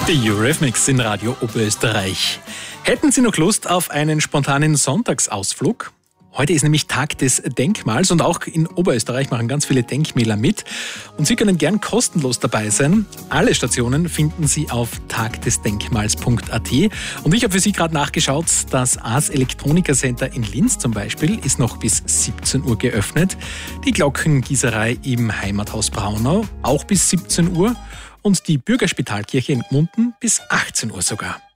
Die Eurythmics in Radio Oberösterreich. Hätten Sie noch Lust auf einen spontanen Sonntagsausflug? Heute ist nämlich Tag des Denkmals und auch in Oberösterreich machen ganz viele Denkmäler mit. Und Sie können gern kostenlos dabei sein. Alle Stationen finden Sie auf tagdesdenkmals.at. Und ich habe für Sie gerade nachgeschaut, das Ars Electronica Center in Linz zum Beispiel ist noch bis 17 Uhr geöffnet. Die Glockengießerei im Heimathaus Braunau auch bis 17 Uhr. Und die Bürgerspitalkirche in Gmunden bis 18 Uhr sogar.